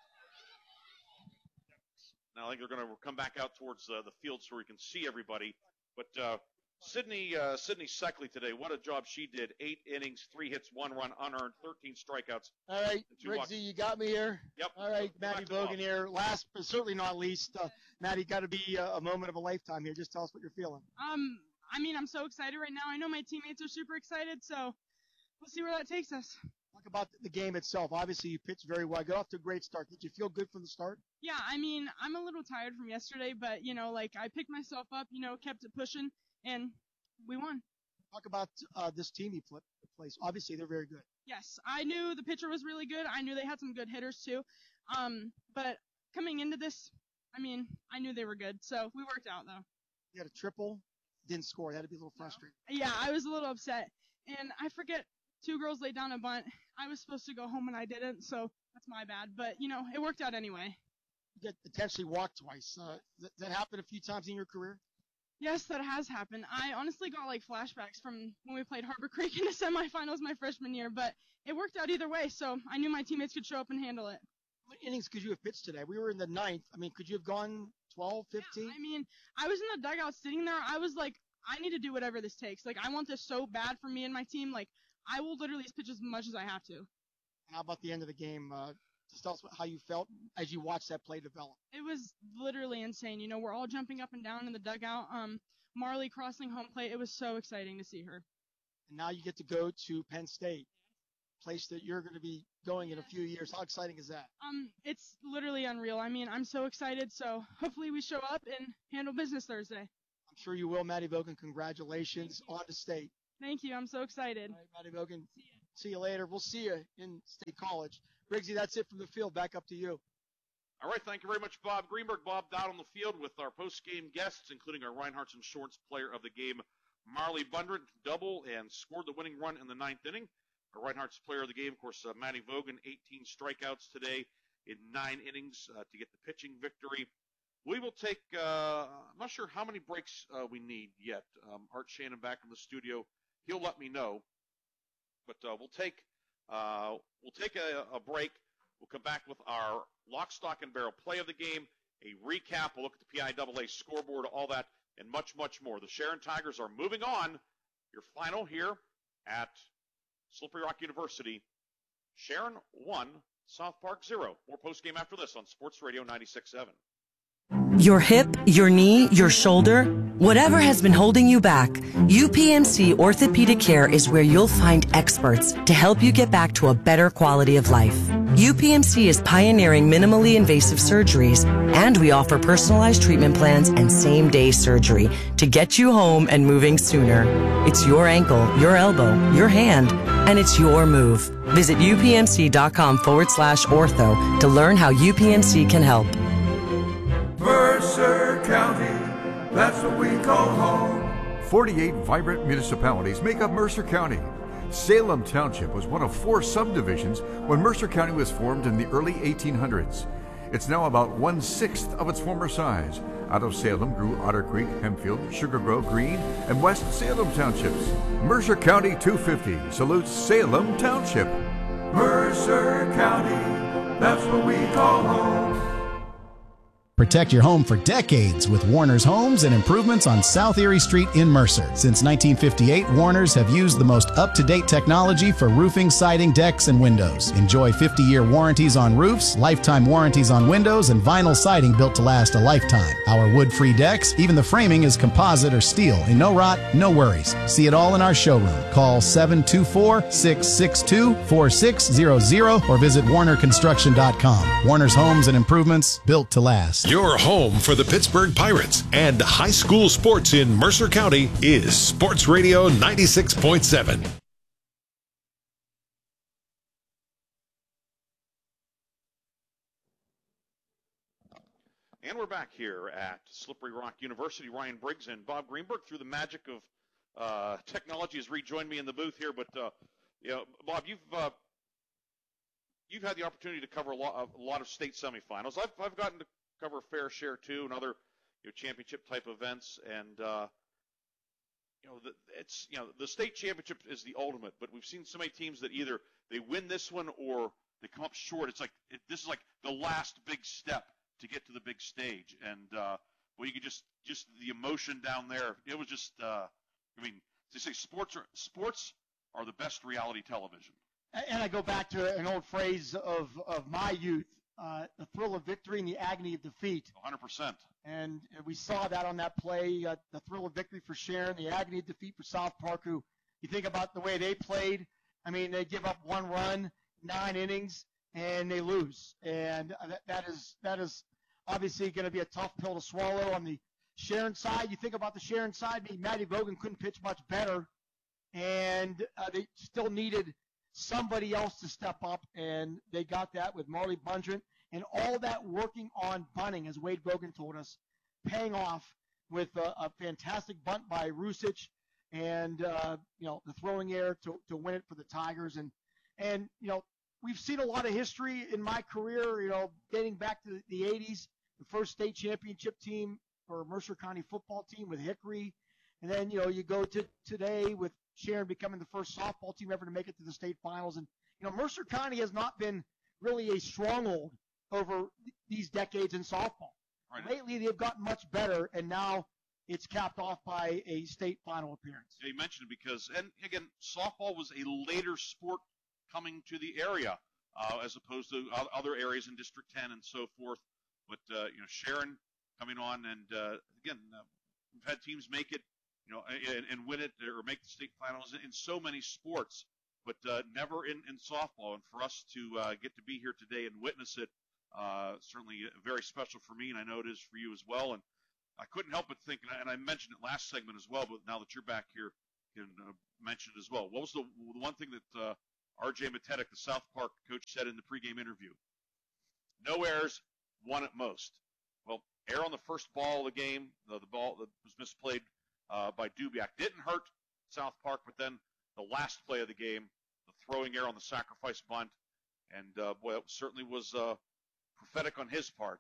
Now I think they're going to come back out towards the field so we can see everybody. But Sydney Seckley today, what a job she did. 8 innings, 3 hits, 1 run, unearned, 13 strikeouts. All right, Briggsy, you got me here? Yep. All right, Maddie Vogan here. Last but certainly not least, Maddie, got to be a moment of a lifetime here. Just tell us what you're feeling. I mean, I'm so excited right now. I know my teammates are super excited, so we'll see where that takes us. Talk about the game itself. Obviously, you pitched very well. Got off to a great start. Did you feel good from the start? Yeah, I mean, I'm a little tired from yesterday, but, I picked myself up, kept it pushing, and we won. Talk about this team you placed. Obviously, they're very good. Yes, I knew the pitcher was really good. I knew they had some good hitters, too. But coming into this, I mean, I knew they were good, so we worked out, though. You had a triple, didn't score. That had to be a little frustrating. Yeah, I was a little upset. And I forget, 2 girls laid down a bunt. I was supposed to go home and I didn't, so that's my bad. But, it worked out anyway. You get potentially walked twice. That happened a few times in your career? Yes, that has happened. I honestly got, flashbacks from when we played Harbor Creek in the semifinals my freshman year, but it worked out either way, so I knew my teammates could show up and handle it. What innings could you have pitched today? We were in the 9th. I mean, could you have gone 12, 15? Yeah, I mean, I was in the dugout sitting there. I was like, I need to do whatever this takes. I want this so bad for me and my team. I will literally pitch as much as I have to. How about the end of the game? Just tell us how you felt as you watched that play develop. It was literally insane. We're all jumping up and down in the dugout. Marley crossing home plate. It was so exciting to see her. And now you get to go to Penn State. place that you're going to be going in a few years. How exciting is that? It's literally unreal. I mean, I'm so excited. So hopefully we show up and handle business Thursday. I'm sure you will, Maddie Vogan. Congratulations on to state. Thank you. I'm so excited. All right, Maddie Vogan. See you later. We'll see you in State College. Briggsy, that's it from the field. Back up to you. All right, thank you very much, Bob Greenberg. Bob down on the field with our post-game guests, including our Reinhardt's Insurance Player of the Game, Marley Bundren, double and scored the winning run in the 9th inning. Our Reinhardt's Player of the Game, of course, Matty Vogan, 18 strikeouts today in 9 innings to get the pitching victory. We will take, I'm not sure how many breaks we need yet. Art Shannon back in the studio. He'll let me know. But we'll take a break. We'll come back with our lock, stock, and barrel play of the game, a recap. We'll look at the PIAA scoreboard, all that, and much, much more. The Sharon Tigers are moving on. Your final here at Slippery Rock University. Sharon 1, South Park 0. More postgame after this on Sports Radio 96.7. Your hip, your knee, your shoulder, whatever has been holding you back, UPMC Orthopedic Care is where you'll find experts to help you get back to a better quality of life. UPMC is pioneering minimally invasive surgeries, and we offer personalized treatment plans and same-day surgery to get you home and moving sooner. It's your ankle, your elbow, your hand, and it's your move. Visit upmc.com/ortho to learn how UPMC can help. Mercer County, that's what we call home. 48 vibrant municipalities make up Mercer County. Salem Township was one of 4 subdivisions when Mercer County was formed in the early 1800s. It's now about 1/6 of its former size. Out of Salem grew Otter Creek, Hempfield, Sugar Grove, Green, and West Salem Townships. Mercer County 250 salutes Salem Township. Mercer County, that's what we call home. Protect your home for decades with Warner's Homes and Improvements on South Erie Street in Mercer. Since 1958, Warner's have used the most up-to-date technology for roofing, siding, decks, and windows. Enjoy 50-year warranties on roofs, lifetime warranties on windows, and vinyl siding built to last a lifetime. Our wood-free decks, even the framing is composite or steel, and no rot, no worries. See it all in our showroom. Call 724-662-4600 or visit warnerconstruction.com. Warner's Homes and Improvements, built to last. Your home for the Pittsburgh Pirates and high school sports in Mercer County is Sports Radio 96.7. And we're back here at Slippery Rock University. Ryan Briggs and Bob Greenberg, through the magic of technology, has rejoined me in the booth here. But Bob, you've had the opportunity to cover a lot of state semifinals. I've gotten to cover a fair share too, and other championship type events, and the state championship is the ultimate. But we've seen so many teams that either they win this one or they come up short. It's like this is like the last big step to get to the big stage, and you could just the emotion down there. It was just they say sports are the best reality television. And I go back to an old phrase of my youth. The thrill of victory and the agony of defeat. 100%. And we saw that on that play, the thrill of victory for Sharon, the agony of defeat for South Park, who you think about the way they played. I mean, they give up 1 run, 9 innings, and they lose. And that is obviously going to be a tough pill to swallow. On the Sharon side, you think about the Sharon side, Maddie Vogan couldn't pitch much better, and they still needed somebody else to step up, and they got that with Marley Bundren, and all that working on bunting, as Wade Bogan told us, paying off with a fantastic bunt by Rusich, and the throwing error to win it for the Tigers, and we've seen a lot of history in my career, dating back to the 80s, the first state championship team for Mercer County football team with Hickory, and then you go to today with Sharon becoming the first softball team ever to make it to the state finals. And, Mercer County has not been really a stronghold over these decades in softball. Right. Lately, they've gotten much better, and now it's capped off by a state final appearance. Yeah, you mentioned it because, and again, softball was a later sport coming to the area as opposed to other areas in District 10 and so forth. But, Sharon coming on, and again, we've had teams make it, and win it or make the state finals in so many sports. but never in softball. And for us to get to be here today and witness it, certainly very special for me, and I know it is for you as well. And I couldn't help but think, and I mentioned it last segment as well, but now that you're back here, you can mention it as well. What was the one thing that R.J. Matetic, the South Park coach, said in the pregame interview? No errors, one at most. Well, error on the first ball of the game, the ball that was misplayed by Dubiak, didn't hurt South Park, but then the last play of the game, the throwing error on the sacrifice bunt, and boy, it certainly was prophetic on his part.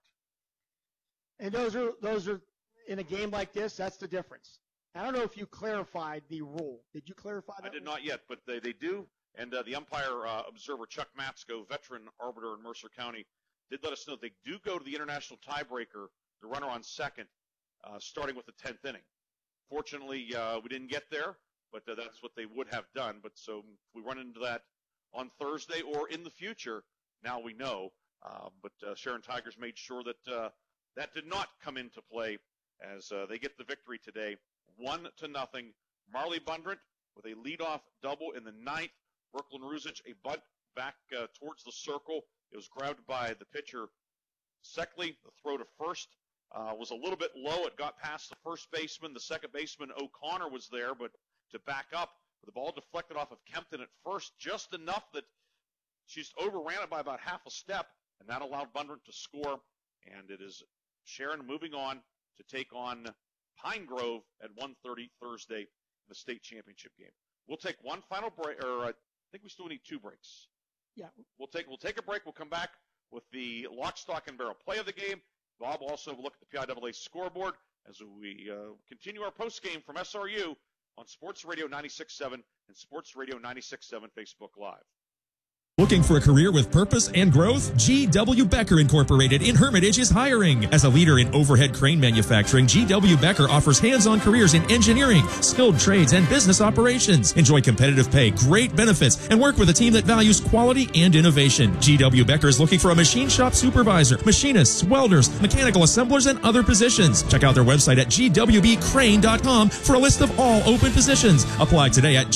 And those are in a game like this, that's the difference. I don't know if you clarified the rule. Did you clarify that? I did not yet, but they do. And the umpire observer, Chuck Matsko, veteran arbiter in Mercer County, did let us know they do go to the international tiebreaker, the runner on second, starting with the 10th inning. Fortunately, we didn't get there, but that's what they would have done. But so if we run into that on Thursday or in the future, now we know. But Sharon Tigers made sure that that did not come into play as they get the victory today, 1-0. Marley Bundrant with a leadoff double in the ninth. Brooklyn Ruzic, a bunt back towards the circle. It was grabbed by the pitcher, Seckley. The throw to first was a little bit low. It got past the first baseman. The second baseman, O'Connor, was there, but to back up, the ball deflected off of Kempton at first, just enough that she just overran it by about half a step, and that allowed Bundrant to score. And it is Sharon moving on to take on Pine Grove at 1:30 Thursday in the state championship game. We'll take one final break, or I think we still need two breaks. Yeah. We'll take a break. We'll come back with the lock, stock, and barrel play of the game. Bob will also look at the PIAA scoreboard as we continue our post game from SRU on Sports Radio 96.7 and Sports Radio 96.7 Facebook Live. Looking for a career with purpose and growth? G.W. Becker Incorporated in Hermitage is hiring. As a leader in overhead crane manufacturing, G.W. Becker offers hands-on careers in engineering, skilled trades, and business operations. Enjoy competitive pay, great benefits, and work with a team that values quality and innovation. G.W. Becker is looking for a machine shop supervisor, machinists, welders, mechanical assemblers, and other positions. Check out their website at gwbcrane.com for a list of all open positions. Apply today at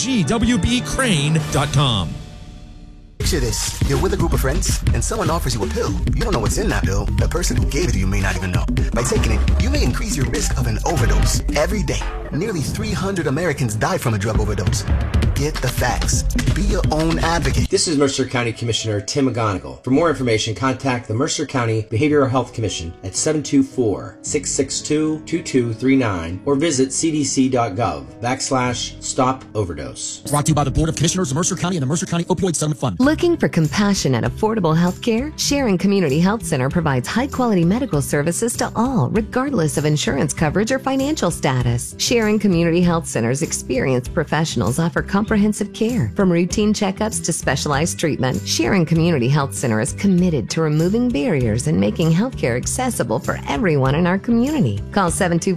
gwbcrane.com. Picture this. You're with a group of friends, and someone offers you a pill. You don't know what's in that pill. The person who gave it to you may not even know. By taking it, you may increase your risk of an overdose. Every day, nearly 300 Americans die from a drug overdose. Get the facts. Be your own advocate. This is Mercer County Commissioner Tim McGonigal. For more information, contact the Mercer County Behavioral Health Commission at 724-662-2239 or visit cdc.gov/stop overdose. Brought to you by the Board of Commissioners of Mercer County and the Mercer County Opioid Settlement Fund. Looking for compassionate, affordable health care? Sharon Community Health Center provides high-quality medical services to all, regardless of insurance coverage or financial status. Sharon Community Health Center's experienced professionals offer comprehensive care. From routine checkups to specialized treatment, Sharon Community Health Center is committed to removing barriers and making healthcare accessible for everyone in our community. Call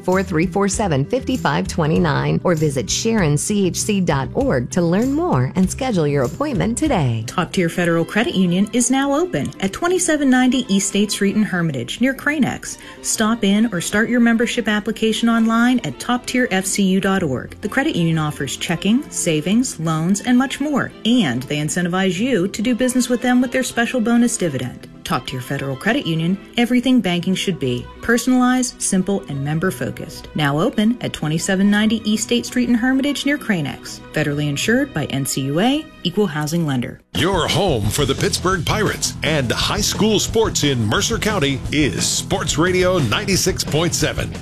724-347-5529 or visit sharonchc.org to learn more and schedule your appointment today. Top Tier Federal Credit Union is now open at 2790 East State Street in Hermitage, near Cranex. Stop in or start your membership application online at toptierfcu.org. The credit union offers checking, savings, loans, and much more, and they incentivize you to do business with them with their special bonus dividend. Top Tier Federal Credit Union, everything banking should be. Personalized, simple, and member-focused. Now open at 2790 East State Street in Hermitage near Cranex. Federally insured by NCUA, Equal Housing Lender. Your home for the Pittsburgh Pirates and high school sports in Mercer County is Sports Radio 96.7.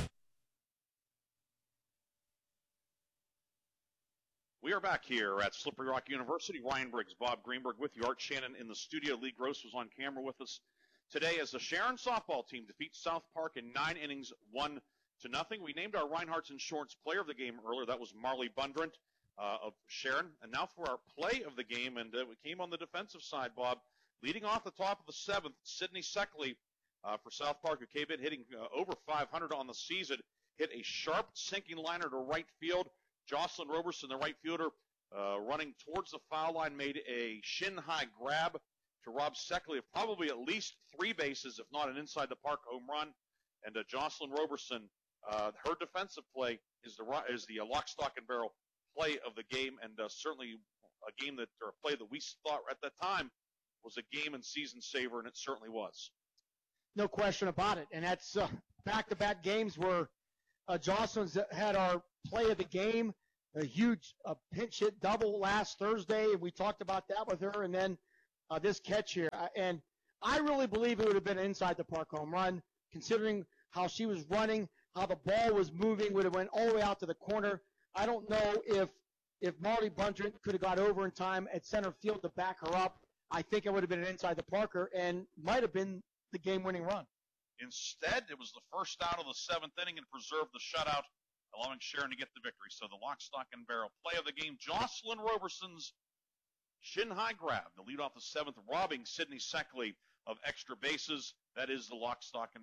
We are back here at Slippery Rock University. Ryan Briggs, Bob Greenberg with you. Art Shannon in the studio. Lee Gross was on camera with us today as the Sharon softball team defeats South Park in 9 innings, 1-0. We named our Reinhardt's Insurance player of the game earlier. That was Marley Bundrant of Sharon. And now for our play of the game, and we came on the defensive side, Bob. Leading off the top of the 7th, Sydney Seckley for South Park, who came in hitting over 500 on the season, hit a sharp sinking liner to right field. Jocelyn Roberson, the right fielder, running towards the foul line, made a shin-high grab to rob Seckley of probably at least 3 bases, if not an inside-the-park home run. And Jocelyn Roberson, her defensive play is the lock, stock, and barrel play of the game, and certainly a game or a play that we thought at that time was a game and season saver, and it certainly was. No question about it. And that's back-to-back games where Jocelyn's had our play of the game, a huge pinch hit double last Thursday, and we talked about that with her, and then this catch here. And I really believe it would have been an inside-the-park home run, considering how she was running, how the ball was moving, would have went all the way out to the corner. I don't know if Marley Bundrant could have got over in time at center field to back her up. I think it would have been an inside-the-parker and might have been the game-winning run. Instead, it was the first out of the seventh inning and preserved the shutout, allowing Sharon to get the victory. So the lock, stock, and barrel play of the game, Jocelyn Roberson's shin-high grab to lead off the seventh, robbing Sydney Seckley of extra bases. That is the lock, stock, and